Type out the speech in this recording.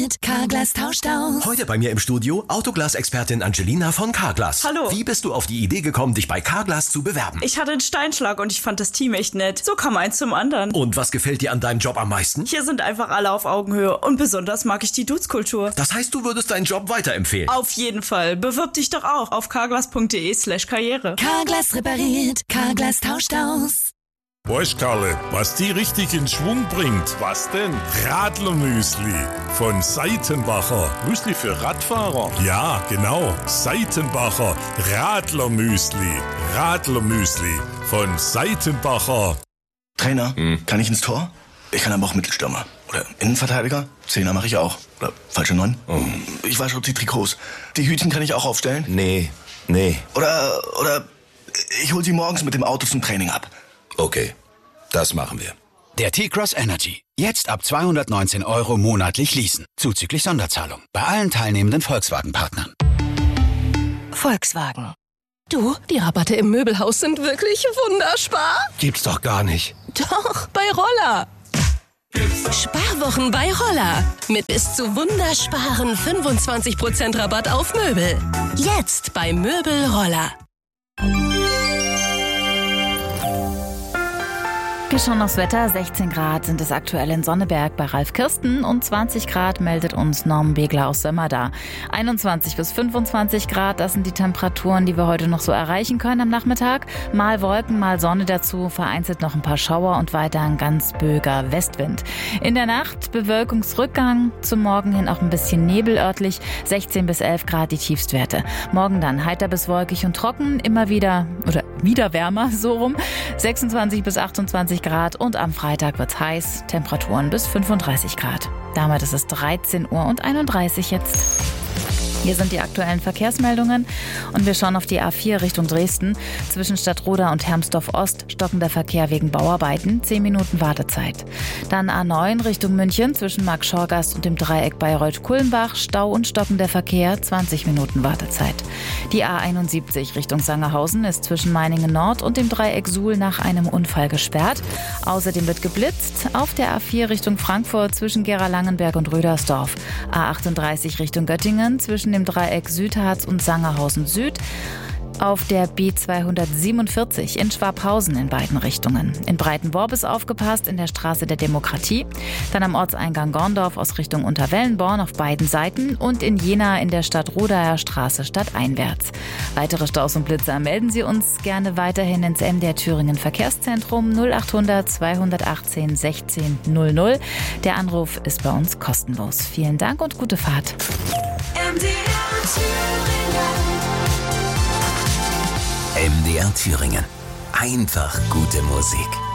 Carglass tauscht aus. Heute bei mir im Studio Autoglas-Expertin Angelina von Carglass. Hallo. Wie bist du auf die Idee gekommen, dich bei Carglass zu bewerben? Ich hatte einen Steinschlag und ich fand das Team echt nett. So kam eins zum anderen. Und was gefällt dir an deinem Job am meisten? Hier sind einfach alle auf Augenhöhe und besonders mag ich die Dudes-Kultur. Das heißt, du würdest deinen Job weiterempfehlen? Auf jeden Fall. Bewirb dich doch auch auf carglass.de/karriere. Carglass repariert, Carglass tauscht aus. Weißt Karle, was die richtig in Schwung bringt? Was denn? Radlermüsli von Seitenbacher. Müsli für Radfahrer? Ja, genau. Seitenbacher Radlermüsli. Radlermüsli von Seitenbacher. Trainer, kann ich ins Tor? Ich kann aber auch Mittelstürmer. Oder Innenverteidiger? Zehner mache ich auch. Oder falsche 9? Ich wasche auch die Trikots. Die Hütchen kann ich auch aufstellen? Nee. Oder ich hol sie morgens mit dem Auto zum Training ab. Okay, das machen wir. Der T-Cross Energy. Jetzt ab 219 € monatlich leasen. Zuzüglich Sonderzahlung. Bei allen teilnehmenden Volkswagen-Partnern. Volkswagen. Du, die Rabatte im Möbelhaus sind wirklich wunderspar. Gibt's doch gar nicht. Doch, bei Roller. Sparwochen bei Roller. Mit bis zu wundersparen 25% Rabatt auf Möbel. Jetzt bei Möbel Roller. Schon aufs Wetter, 16 Grad sind es aktuell in Sonneberg bei Ralf Kirsten und 20 Grad meldet uns Norman Begler aus Sömmerda. 21 bis 25 Grad, das sind die Temperaturen, die wir heute noch so erreichen können am Nachmittag. Mal Wolken, mal Sonne dazu, vereinzelt noch ein paar Schauer und weiter ein ganz böiger Westwind. In der Nacht Bewölkungsrückgang, zum Morgen hin auch ein bisschen Nebel örtlich, 16 bis 11 Grad die Tiefstwerte. Morgen dann heiter bis wolkig und trocken, immer wieder wärmer, so rum, 26 bis 28 Grad und am Freitag wird's heiß, Temperaturen bis 35 Grad. Damit ist es 13:31 Uhr jetzt. Hier sind die aktuellen Verkehrsmeldungen und wir schauen auf die A4 Richtung Dresden. Zwischen Stadtroda und Hermsdorf-Ost stockender Verkehr wegen Bauarbeiten, 10 Minuten Wartezeit. Dann A9 Richtung München zwischen Marktschorgast und dem Dreieck Bayreuth-Kulmbach, Stau und stockender Verkehr, 20 Minuten Wartezeit. Die A71 Richtung Sangerhausen ist zwischen Meiningen Nord und dem Dreieck Suhl nach einem Unfall gesperrt. Außerdem wird geblitzt auf der A4 Richtung Frankfurt zwischen Gera-Langenberg und Rödersdorf. A38 Richtung Göttingen zwischen dem Dreieck Südharz und Sangerhausen Süd. Auf der B247 in Schwabhausen in beiden Richtungen. In Breitenborb ist aufgepasst in der Straße der Demokratie. Dann am Ortseingang Gorndorf aus Richtung Unterwellenborn auf beiden Seiten und in Jena in der Stadtrodaer Straße stadteinwärts. Weitere Staus und Blitzer melden Sie uns gerne weiterhin ins MDR Thüringen Verkehrszentrum 0800 218 16 00. Der Anruf ist bei uns kostenlos. Vielen Dank und gute Fahrt. MDR Thüringen. Einfach gute Musik.